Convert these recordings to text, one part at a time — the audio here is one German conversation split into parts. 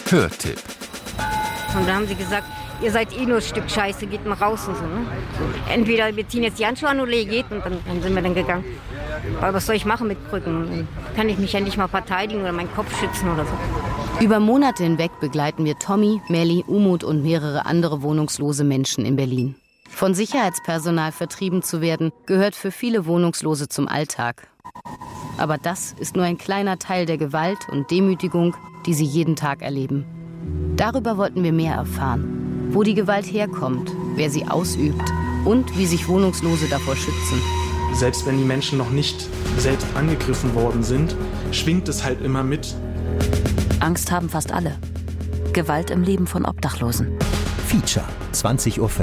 Hörtipp. Und dann haben sie gesagt, ihr seid eh nur ein Stück Scheiße, geht mal raus und so. Ne? So. Entweder wir ziehen jetzt die Handschuhe an oder ihr geht und dann sind wir dann gegangen. Aber was soll ich machen mit Krücken? Kann ich mich ja nicht mal verteidigen oder meinen Kopf schützen oder so. Über Monate hinweg begleiten wir Tommy, Melli, Umut und mehrere andere wohnungslose Menschen in Berlin. Von Sicherheitspersonal vertrieben zu werden, gehört für viele Wohnungslose zum Alltag. Aber das ist nur ein kleiner Teil der Gewalt und Demütigung, die sie jeden Tag erleben. Darüber wollten wir mehr erfahren. Wo die Gewalt herkommt, wer sie ausübt und wie sich Wohnungslose davor schützen. Selbst wenn die Menschen noch nicht selbst angegriffen worden sind, schwingt es halt immer mit. Angst haben fast alle. Gewalt im Leben von Obdachlosen. Feature, 20:05 Uhr.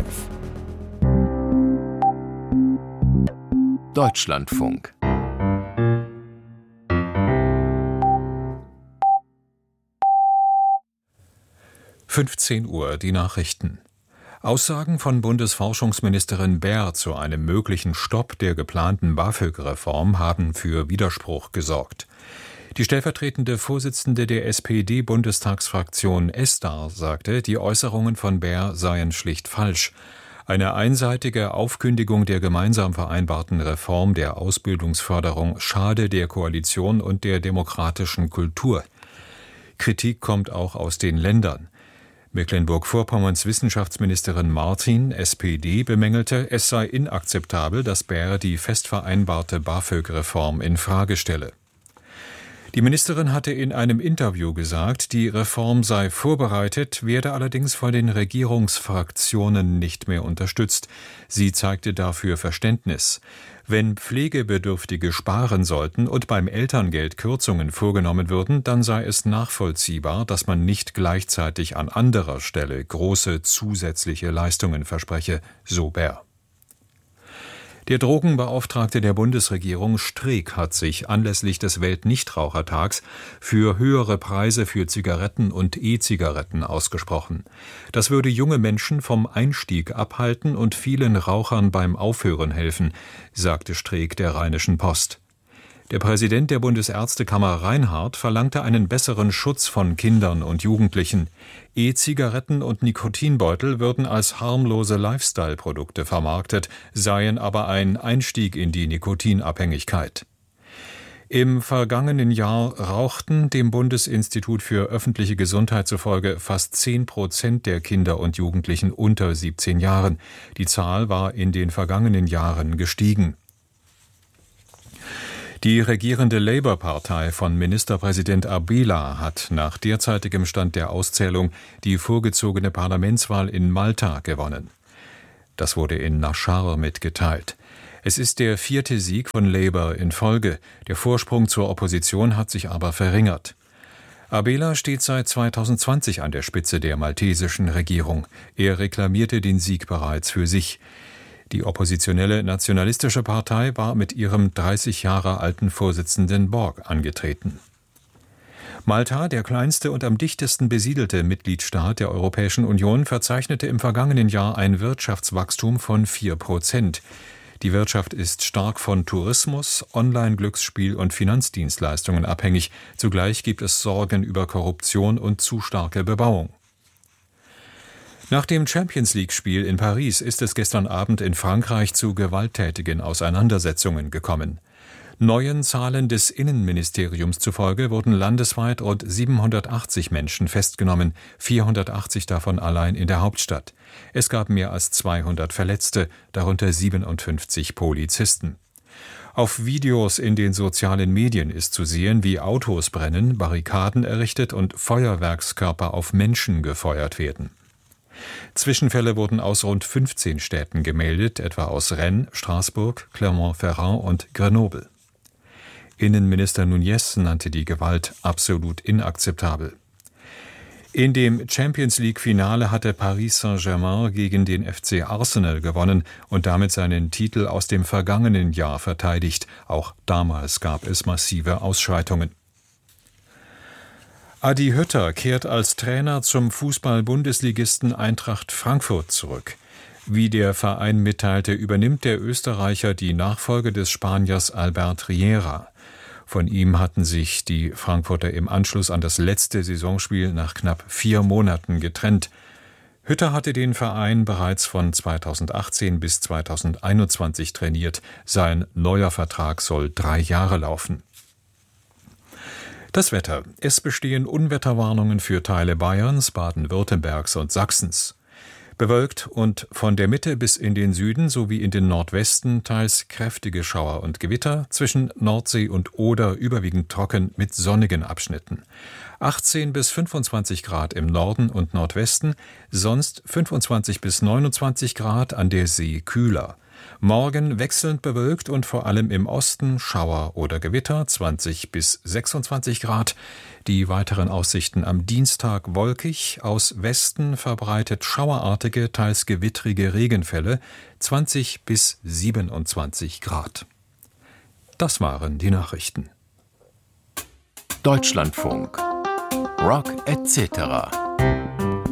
Deutschlandfunk. (15 Uhr) die Nachrichten. Aussagen von Bundesforschungsministerin Baer zu einem möglichen Stopp der geplanten BAföG-Reform haben für Widerspruch gesorgt. Die stellvertretende Vorsitzende der SPD-Bundestagsfraktion Estar sagte, die Äußerungen von Baer seien schlicht falsch. Eine einseitige Aufkündigung der gemeinsam vereinbarten Reform der Ausbildungsförderung schade der Koalition und der demokratischen Kultur. Kritik kommt auch aus den Ländern. Mecklenburg-Vorpommerns Wissenschaftsministerin Martin, SPD, bemängelte, es sei inakzeptabel, dass Baer die fest vereinbarte BAföG-Reform in Frage stelle. Die Ministerin hatte in einem Interview gesagt, die Reform sei vorbereitet, werde allerdings von den Regierungsfraktionen nicht mehr unterstützt. Sie zeigte dafür Verständnis. Wenn Pflegebedürftige sparen sollten und beim Elterngeld Kürzungen vorgenommen würden, dann sei es nachvollziehbar, dass man nicht gleichzeitig an anderer Stelle große zusätzliche Leistungen verspreche, so Baer. Der Drogenbeauftragte der Bundesregierung Streeck hat sich anlässlich des Weltnichtrauchertags für höhere Preise für Zigaretten und E-Zigaretten ausgesprochen. Das würde junge Menschen vom Einstieg abhalten und vielen Rauchern beim Aufhören helfen, sagte Streeck der Rheinischen Post. Der Präsident der Bundesärztekammer Reinhardt verlangte einen besseren Schutz von Kindern und Jugendlichen. E-Zigaretten und Nikotinbeutel würden als harmlose Lifestyle-Produkte vermarktet, seien aber ein Einstieg in die Nikotinabhängigkeit. Im vergangenen Jahr rauchten dem Bundesinstitut für öffentliche Gesundheit zufolge fast 10% der Kinder und Jugendlichen unter 17 Jahren. Die Zahl war in den vergangenen Jahren gestiegen. Die regierende Labour-Partei von Ministerpräsident Abela hat nach derzeitigem Stand der Auszählung die vorgezogene Parlamentswahl in Malta gewonnen. Das wurde in Nashar mitgeteilt. Es ist der 4. Sieg von Labour in Folge. Der Vorsprung zur Opposition hat sich aber verringert. Abela steht seit 2020 an der Spitze der maltesischen Regierung. Er reklamierte den Sieg bereits für sich. Die oppositionelle Nationalistische Partei war mit ihrem 30 Jahre alten Vorsitzenden Borg angetreten. Malta, der kleinste und am dichtesten besiedelte Mitgliedstaat der Europäischen Union, verzeichnete im vergangenen Jahr ein Wirtschaftswachstum von 4%. Die Wirtschaft ist stark von Tourismus, Online-Glücksspiel und Finanzdienstleistungen abhängig. Zugleich gibt es Sorgen über Korruption und zu starke Bebauung. Nach dem Champions-League-Spiel in Paris ist es gestern Abend in Frankreich zu gewalttätigen Auseinandersetzungen gekommen. Neuen Zahlen des Innenministeriums zufolge wurden landesweit rund 780 Menschen festgenommen, 480 davon allein in der Hauptstadt. Es gab mehr als 200 Verletzte, darunter 57 Polizisten. Auf Videos in den sozialen Medien ist zu sehen, wie Autos brennen, Barrikaden errichtet und Feuerwerkskörper auf Menschen gefeuert werden. Zwischenfälle wurden aus rund 15 Städten gemeldet, etwa aus Rennes, Straßburg, Clermont-Ferrand und Grenoble. Innenminister Núñez nannte die Gewalt absolut inakzeptabel. In dem Champions-League-Finale hatte Paris Saint-Germain gegen den FC Arsenal gewonnen und damit seinen Titel aus dem vergangenen Jahr verteidigt. Auch damals gab es massive Ausschreitungen. Adi Hütter kehrt als Trainer zum Fußball-Bundesligisten Eintracht Frankfurt zurück. Wie der Verein mitteilte, übernimmt der Österreicher die Nachfolge des Spaniers Albert Riera. Von ihm hatten sich die Frankfurter im Anschluss an das letzte Saisonspiel nach knapp 4 Monaten getrennt. Hütter hatte den Verein bereits von 2018 bis 2021 trainiert. Sein neuer Vertrag soll 3 Jahre laufen. Das Wetter. Es bestehen Unwetterwarnungen für Teile Bayerns, Baden-Württembergs und Sachsens. Bewölkt und von der Mitte bis in den Süden sowie in den Nordwesten teils kräftige Schauer und Gewitter, zwischen Nordsee und Oder überwiegend trocken mit sonnigen Abschnitten. 18 bis 25 Grad im Norden und Nordwesten, sonst 25 bis 29 Grad, an der See kühler. Morgen wechselnd bewölkt und vor allem im Osten Schauer oder Gewitter, 20 bis 26 Grad. Die weiteren Aussichten am Dienstag wolkig, aus Westen verbreitet schauerartige, teils gewittrige Regenfälle, 20 bis 27 Grad. Das waren die Nachrichten. Deutschlandfunk. Rock etc.